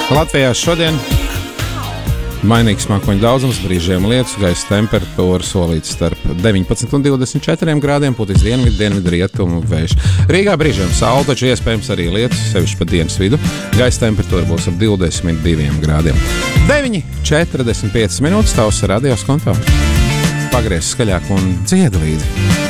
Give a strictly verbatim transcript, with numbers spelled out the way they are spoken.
Latvijā šodien mainīgs mākoņu daudzums, brīžiem lietus, gaisa temperatūra solīts starp deviņpadsmit un divdesmit četriem grādiem, putīs dienvidu, dienvidu rietumu vējš. Rīgā brīžiem saule, taču iespējams arī lietus, sevišķi pa dienas vidu. Gaisa temperatūra būs ap divdesmit diviem grādiem. deviņi četrdesmit piecas minūtes, tavs radios konto. Pagriez skaļāk un dziedi līdzi.